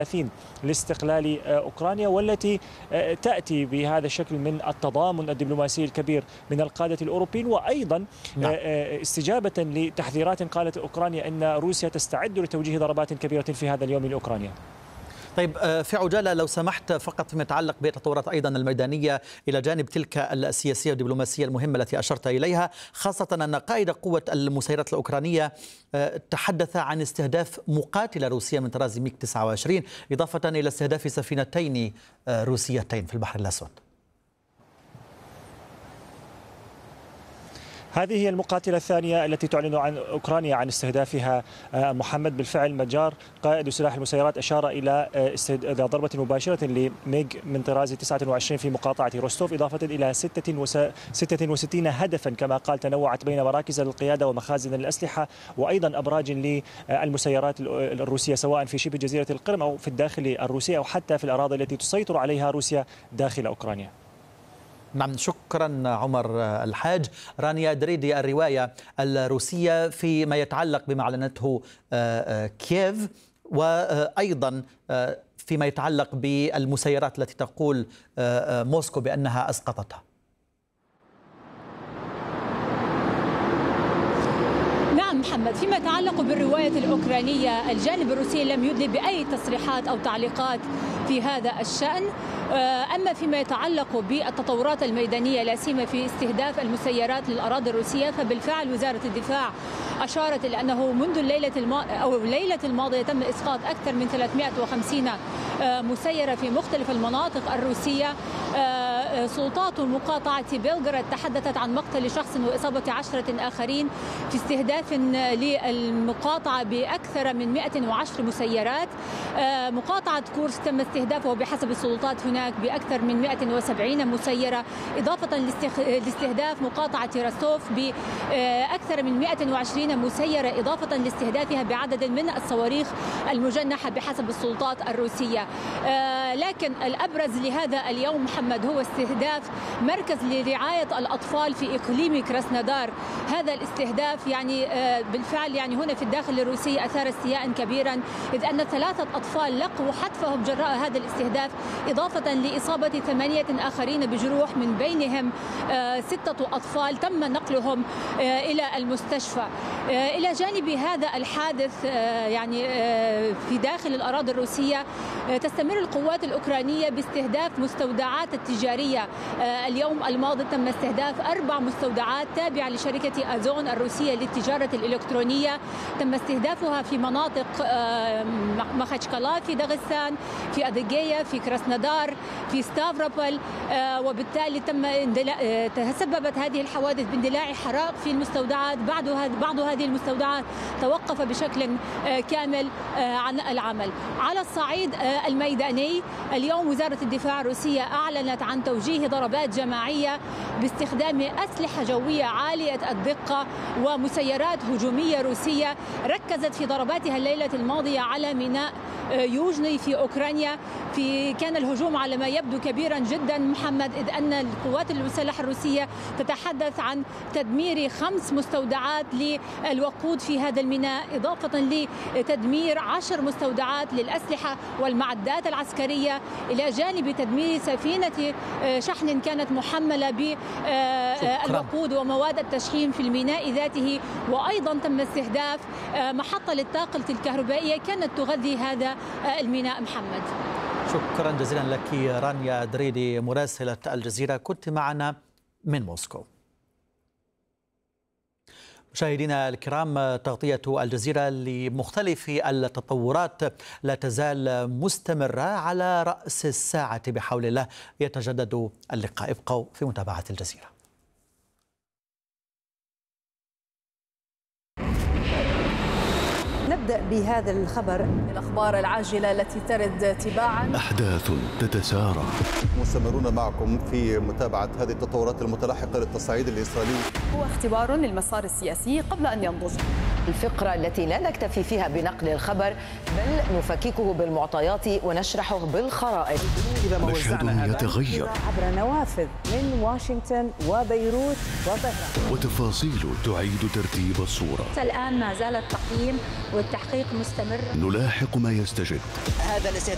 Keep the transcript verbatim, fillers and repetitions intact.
لاستقلال أوكرانيا، والتي تأتي بهذا الشكل من التضامن الدبلوماسي الكبير من القادة الأوروبيين، وأيضا نعم. استجابة لتحذيرات قالت أوكرانيا أن روسيا تستعد لتوجيه ضربات كبيرة في هذا اليوم لأوكرانيا. طيب في عجالة لو سمحت فقط فيما يتعلق بالتطورات أيضا الميدانية إلى جانب تلك السياسية والدبلوماسية المهمة التي أشرت إليها، خاصة أن قائد قوة المسيرات الأوكرانية تحدث عن استهداف مقاتلة روسية من طراز ميغ تسعة وعشرين إضافة إلى استهداف سفينتين روسيتين في البحر الأسود. هذه هي المقاتلة الثانية التي تعلن عن أوكرانيا عن استهدافها. محمد بالفعل مجار قائد سلاح المسيرات أشار إلى ضربة مباشرة لميغ من طراز تسعة وعشرين في مقاطعة روستوف، إضافة إلى ستة وستين هدفا كما قال تنوعت بين مراكز القيادة ومخازن الأسلحة وأيضا أبراج للمسيرات الروسية سواء في شبه جزيرة القرم أو في الداخل الروسي أو حتى في الأراضي التي تسيطر عليها روسيا داخل أوكرانيا. نعم، شكرا عمر الحاج. رانيا دريدي، الرواية الروسية فيما يتعلق بما أعلنته كييف، وأيضا فيما يتعلق بالمسيرات التي تقول موسكو بأنها أسقطتها. نعم محمد، فيما يتعلق بالرواية الأوكرانية الجانب الروسي لم يدلي بأي تصريحات أو تعليقات في هذا الشأن. أما فيما يتعلق بالتطورات الميدانية لا سيما في استهداف المسيرات للأراضي الروسية، فبالفعل وزارة الدفاع أشارت إلى أنه منذ الليلة الما... أو الليلة الماضية تم إسقاط أكثر من ثلاثمائة وخمسين مسيرة في مختلف المناطق الروسية. سلطات مقاطعة بلغراد تحدثت عن مقتل شخص وإصابة عشرة آخرين في استهداف للمقاطعة بأكثر من مئة وعشر مسيرات. مقاطعة كورس تم استهدافه بحسب السلطات هناك بأكثر من مئة وسبعين مسيرة، إضافة لاستهداف مقاطعة روستوف بأكثر من مئة وعشرين مسيرة، إضافة لاستهدافها بعدد من الصواريخ المجنحة بحسب السلطات الروسية. لكن الأبرز لهذا اليوم محمد هو استهداف مركز لرعاية الأطفال في إقليم كراسنودار. هذا الاستهداف يعني بالفعل يعني هنا في الداخل الروسي أثار استياء كبيرا، إذ أن ثلاثة أطفال لقوا حتفهم جراء هذا الاستهداف، إضافة لإصابة ثمانية آخرين بجروح، من بينهم ستة أطفال تم نقلهم إلى المستشفى. إلى جانب هذا الحادث يعني في داخل الأراضي الروسية تستمر القوات الأوكرانية باستهداف مستودعات التجارية. اليوم الماضي تم استهداف أربع مستودعات تابعة لشركة أزون الروسية للتجارة الإلكترونية، تم استهدافها في مناطق مخاتشكالا في داغستان، في أديجية، في كراسنودار، في ستافروبول، وبالتالي تم تسببت هذه الحوادث باندلاع حرائق في المستودعات. بعض بعض هذه المستودعات توقف بشكل كامل عن العمل. على الصعيد الميداني اليوم وزارة الدفاع الروسية أعلنت عن توجيه ضربات جماعية باستخدام أسلحة جوية عالية الدقة ومسيرات هجومية روسية ركزت في ضرباتها الليلة الماضية على ميناء يوجني في أوكرانيا. في كان الهجوم على ما يبدو كبيرا جدا محمد، إذ أن القوات المسلحة الروسية تتحدث عن تدمير خمس مستودعات للوقود في هذا الميناء، إضافة لتدمير عشر مستودعات للأسلحة والمعدات العسكرية، إلى جانب تدمير سفينة شحن كانت محملة بالوقود ومواد التشحيم في الميناء ذاته. وأيضا تم استهداف محطة للطاقة الكهربائية كانت تغذي هذا الميناء. محمد، شكرا جزيلا لك رانيا دريدي مراسلة الجزيرة، كنت معنا من موسكو. مشاهدينا الكرام، تغطية الجزيرة لمختلف التطورات لا تزال مستمرة على رأس الساعة بحول الله، يتجدد اللقاء. ابقوا في متابعة الجزيرة. نبدأ بهذا الخبر، الأخبار العاجلة التي ترد تباعا. أحداث تتسارع. مستمرون معكم في متابعة هذه التطورات المتلاحقة للتصعيد الإسرائيلي. هو اختبار للمسار السياسي قبل أن ينضج. الفقرة التي لا نكتفي فيها بنقل الخبر، بل نفككه بالمعطيات ونشرحه بالخرائط. مشهد يتغير عبر نوافذ من واشنطن وبيروت وطهران، وتفاصيل تعيد ترتيب الصورة. الآن ما زال التقييم والتحقيق مستمر. نلاحق ما يستجد. هذا الاستهداف